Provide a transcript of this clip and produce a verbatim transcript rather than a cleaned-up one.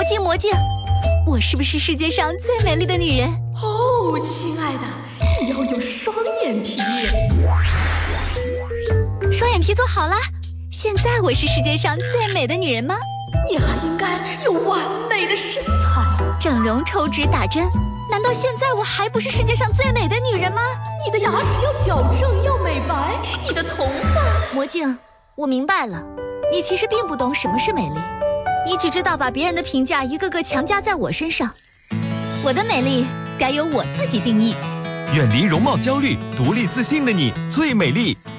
镜魔镜，我是不是世界上最美丽的女人？ 哦，亲爱的，你要有双眼皮。 双眼皮做好了，现在我是世界上最美的女人吗？ 你还应该有完美的身材。 整容、抽脂、打针，难道现在我还不是世界上最美的女人吗？ 你的牙齿要矫正，要美白，你的头发…… 魔镜，我明白了，你其实并不懂什么是美丽，你只知道把别人的评价一个个强加在我身上。我的美丽该由我自己定义。 远离容貌焦虑，独立自信的你最美丽。